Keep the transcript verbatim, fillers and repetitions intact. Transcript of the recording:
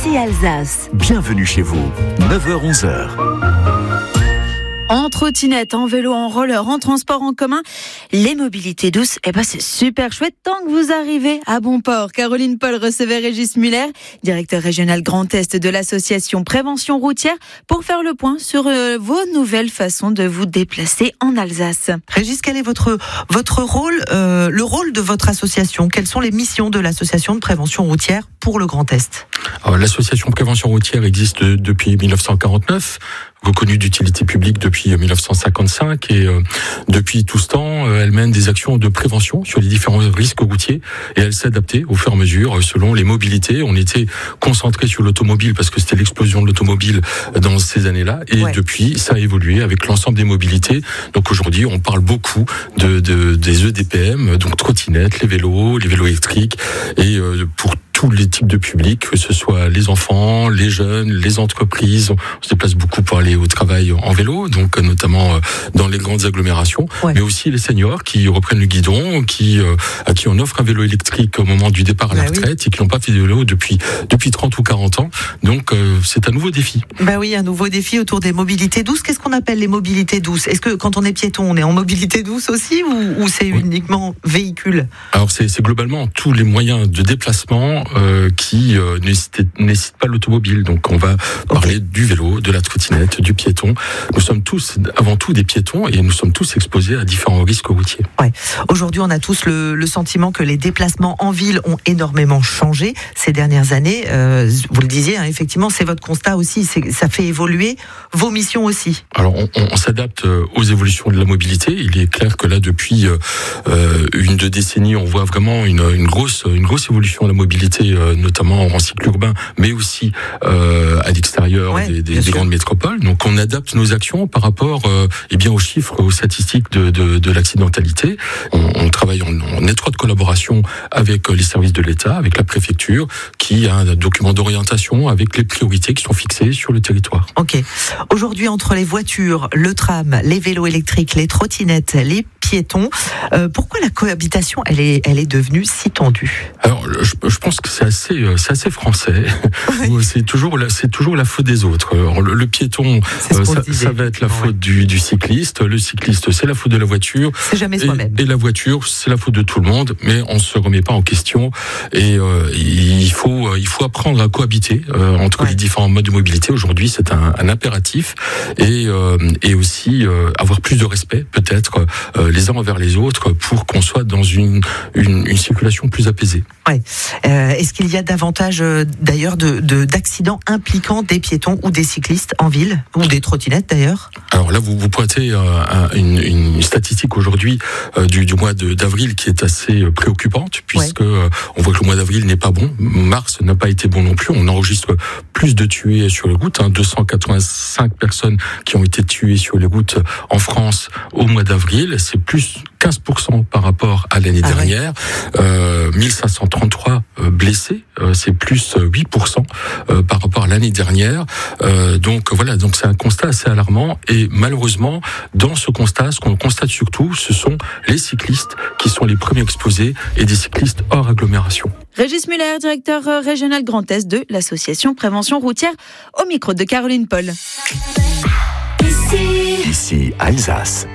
Ici Alsace. Bienvenue chez vous, neuf heures onze heures. En trottinette, en vélo, en roller, en transport en commun, les mobilités douces, eh ben c'est super chouette tant que vous arrivez à bon port. Caroline Paul recevait Régis Muller, directeur régional Grand Est de l'association Prévention Routière, pour faire le point sur euh, vos nouvelles façons de vous déplacer en Alsace. Régis, quel est votre, votre rôle, euh, le rôle de votre association ? Quelles sont les missions de l'association de prévention routière pour le Grand Est ? Alors, l'association Prévention Routière existe depuis dix-neuf cent quarante-neuf. Reconnue d'utilité publique depuis dix-neuf cent cinquante-cinq et euh, depuis tout ce temps, euh, elle mène des actions de prévention sur les différents risques routiers et elle s'est adaptée au fur et à mesure selon les mobilités. On était concentré sur l'automobile parce que c'était l'explosion de l'automobile dans ces années-là et ouais. Depuis ça a évolué avec l'ensemble des mobilités. Donc aujourd'hui, on parle beaucoup de, de des E D P M, donc trottinettes, les vélos, les vélos électriques et euh, pour tous les types de publics, que ce soit les enfants, les jeunes, les entreprises. On se déplace beaucoup pour aller au travail en vélo, donc notamment dans les grandes agglomérations, ouais. Mais aussi les seniors qui reprennent le guidon, qui à qui on offre un vélo électrique au moment du départ à la bah retraite oui. Et qui n'ont pas fait de vélo depuis depuis trente ou quarante ans. Donc euh, c'est un nouveau défi. Bah oui, un nouveau défi autour des mobilités douces. Qu'est-ce qu'on appelle les mobilités douces ? Est-ce que quand on est piéton, on est en mobilité douce aussi ou, ou c'est oui. uniquement véhicule ? Alors c'est, c'est globalement tous les moyens de déplacement Euh, qui euh, nécessite, nécessite pas l'automobile. Donc on va parler okay. du vélo, de la trottinette, du piéton. Nous sommes tous avant tout des piétons et nous sommes tous exposés à différents risques routiers. Ouais. Aujourd'hui, on a tous le, le sentiment que les déplacements en ville ont énormément changé ces dernières années. Euh, vous le disiez, hein, effectivement, c'est votre constat aussi. C'est, ça fait évoluer vos missions aussi. Alors on, on, on s'adapte aux évolutions de la mobilité. Il est clair que là, depuis euh, une deux décennies, on voit vraiment une, une grosse, une grosse évolution de la mobilité. Euh, notamment en cycle urbain, mais aussi euh, à l'extérieur ouais, des, des, des grandes métropoles. Donc on adapte nos actions par rapport euh, eh bien aux chiffres, aux statistiques de, de, de l'accidentalité. On, on travaille en, en étroite collaboration avec les services de l'État, avec la préfecture, qui a un document d'orientation avec les priorités qui sont fixées sur le territoire. Ok. Aujourd'hui, entre les voitures, le tram, les vélos électriques, les trottinettes, les piétons, euh, pourquoi la cohabitation, elle est, elle est devenue si tendue ? Alors, je, je pense que c'est assez, c'est assez français. Oui. C'est toujours, la, c'est toujours la faute des autres. Alors, le, le piéton, euh, ça, ça va être la faute ouais. du, du cycliste. Le cycliste, c'est la faute de la voiture. C'est jamais soi-même. Et, et la voiture, c'est la faute de tout le monde. Mais on se remet pas en question. Et euh, il faut, il faut apprendre à cohabiter euh, entre ouais. les différents modes de mobilité. Aujourd'hui, c'est un, un impératif. Et, euh, et aussi euh, avoir plus de respect, peut-être. Euh, les uns envers les autres pour qu'on soit dans une, une, une circulation plus apaisée. Ouais. Euh, est-ce qu'il y a davantage euh, d'ailleurs de, de, d'accidents impliquant des piétons ou des cyclistes en ville ou des trottinettes d'ailleurs ? Alors là, vous, vous pointez euh, une, une statistique aujourd'hui euh, du, du mois de, d'avril qui est assez préoccupante puisque ouais. euh, on voit que le mois d'avril n'est pas bon. Mars n'a pas été bon non plus. On enregistre plus de tués sur les routes, hein, deux cent quatre-vingt-cinq personnes qui ont été tuées sur les routes en France au mois d'avril. C'est plus quinze pour cent par rapport à l'année ah dernière. Ouais. Euh, mille cinq cent trente-trois euh, blessés, euh, c'est plus huit pour cent euh, par rapport à l'année dernière. Euh, donc voilà, donc c'est un constat assez alarmant. Et malheureusement, dans ce constat, ce qu'on constate surtout, ce sont les cyclistes qui sont les premiers exposés et des cyclistes hors agglomération. Régis Muller, directeur régional Grand Est de l'association Prévention Routière, au micro de Caroline Paul. Ici Alsace.